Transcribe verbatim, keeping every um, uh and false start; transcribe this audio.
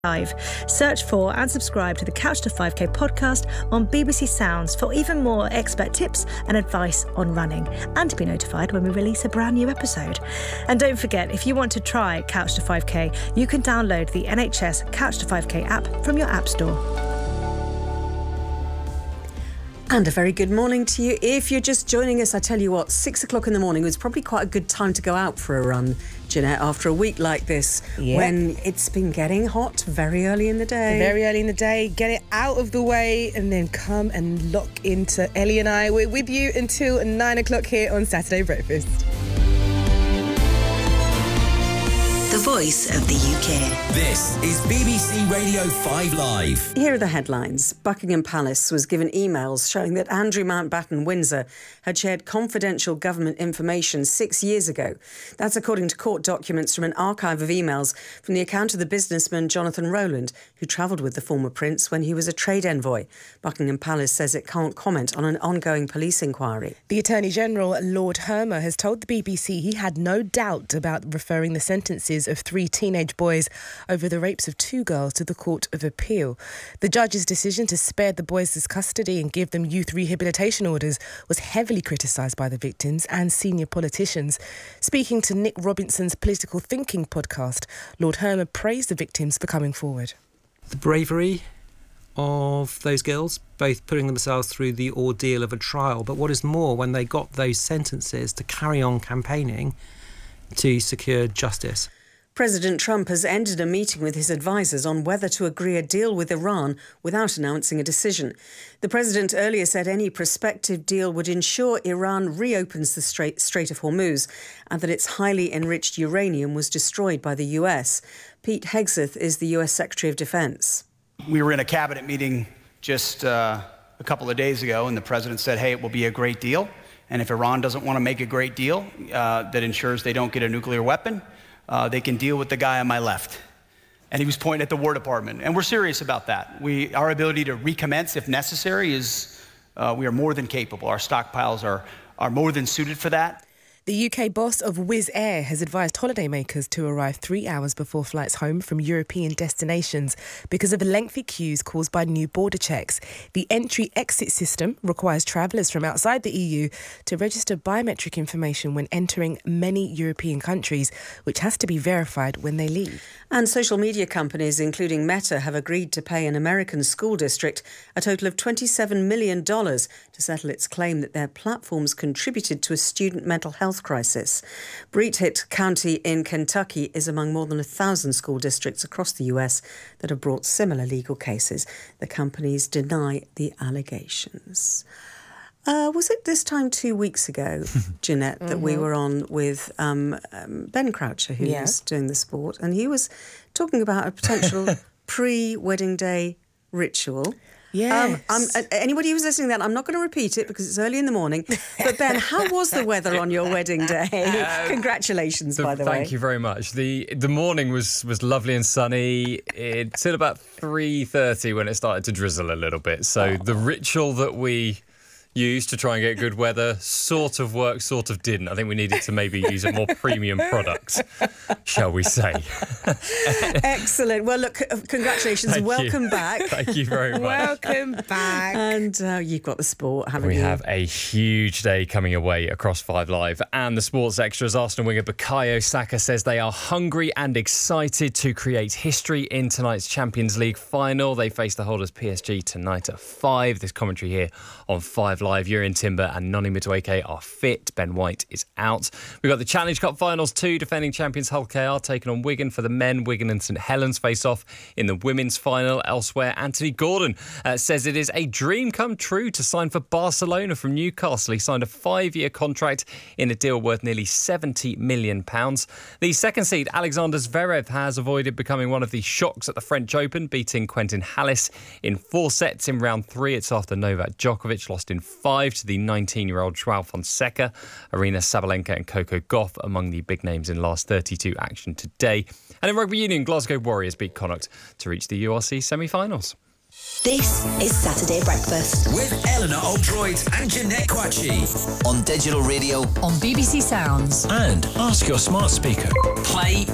Live. Search for and subscribe to the Couch to five K podcast on B B C Sounds for even more expert tips and advice on running, and to be notified when we release a brand new episode. And don't forget, if you want to try Couch to five K, you can download the N H S Couch to five K app from your app store. And a very good morning to you. If you're just joining us, I tell you what, six o'clock in the morning was probably quite a good time to go out for a run, Jeanette, after a week like this, yep. when it's been getting hot very early in the day. Very early in the day, get it out of the way and then come and lock into Ellie and I. We're with you until nine o'clock here on Saturday Breakfast. The voice of the U K. This is B B C Radio five Live. Here are the headlines. Buckingham Palace was given emails showing that Andrew Mountbatten Windsor had shared confidential government information six years ago. That's according to court documents from an archive of emails from the account of the businessman Jonathan Rowland, who travelled with the former prince when he was a trade envoy. Buckingham Palace says it can't comment on an ongoing police inquiry. The Attorney General, Lord Hermer, has told the B B C he had no doubt about referring the sentences of three teenage boys over the rapes of two girls to the Court of Appeal. The judge's decision to spare the boys' custody and give them youth rehabilitation orders was heavily criticised by the victims and senior politicians. Speaking to Nick Robinson's Political Thinking podcast, Lord Hermer praised the victims for coming forward. The bravery of those girls, both putting themselves through the ordeal of a trial, but what is more, when they got those sentences, to carry on campaigning to secure justice. President Trump has ended a meeting with his advisers on whether to agree a deal with Iran without announcing a decision. The president earlier said any prospective deal would ensure Iran reopens the Strait, Strait of Hormuz and that its highly enriched uranium was destroyed by the U S. Pete Hegseth is the U S Secretary of Defense. We were in a cabinet meeting just uh, a couple of days ago, and the president said, hey, it will be a great deal. And if Iran doesn't want to make a great deal uh, that ensures they don't get a nuclear weapon, Uh, they can deal with the guy on my left. And he was pointing at the War Department. And we're serious about that. We, our ability to recommence if necessary is, uh, we are more than capable. Our stockpiles are, are more than suited for that. The U K boss of Wizz Air has advised holidaymakers to arrive three hours before flights home from European destinations because of lengthy queues caused by new border checks. The entry-exit system requires travellers from outside the E U to register biometric information when entering many European countries, which has to be verified when they leave. And social media companies, including Meta, have agreed to pay an American school district a total of twenty-seven million dollars to settle its claim that their platforms contributed to a student mental health crisis. Breathitt County in Kentucky is among more than a thousand school districts across the U S that have brought similar legal cases. The companies deny the allegations. Uh, was it this time two weeks ago, Jeanette, that mm-hmm. we were on with um, um, Ben Croucher, who yeah. was doing the sport, and he was talking about a potential pre-wedding day ritual. Yes. Um, um, anybody who's listening to that, I'm not going to repeat it because it's early in the morning. But Ben, how was the weather on your wedding day? Uh, Congratulations, the, by the thank way. Thank you very much. The the morning was, was lovely and sunny. It's till about three thirty when it started to drizzle a little bit. So oh. the ritual that we used to try and get good weather sort of worked, sort of didn't. I think we needed to maybe use a more premium product, shall we say. Excellent. Well, look, congratulations. Thank Welcome you. back. Thank you very much. Welcome back. And uh, you've got the sport, haven't we you? We have a huge day coming away across Five Live. And the sports extras, Arsenal winger Bukayo Saka says they are hungry and excited to create history in tonight's Champions League final. They face the holders P S G tonight at five. This commentary here on Five Live. Jurrien Timber and Noni Madueke are fit. Ben White is out. We've got the Challenge Cup finals too. Defending champions Hull K R taking on Wigan for the men. Wigan and St Helens face off in the women's final. Elsewhere, Anthony Gordon uh, says it is a dream come true to sign for Barcelona from Newcastle. He signed a five-year contract in a deal worth nearly seventy million pounds. The second seed, Alexander Zverev, has avoided becoming one of the shocks at the French Open, beating Quentin Halys in four sets in round three. It's after Novak Djokovic lost in five to the nineteen-year-old Joao Fonseca. Aryna Sabalenka and Coco Gauff among the big names in last thirty-two action today. And in rugby union, Glasgow Warriors beat Connacht to reach the U R C semi-finals. This is Saturday Breakfast with Eleanor Oldroyd and Jeanette Quatchy on digital radio, on B B C Sounds, and ask your smart speaker. Play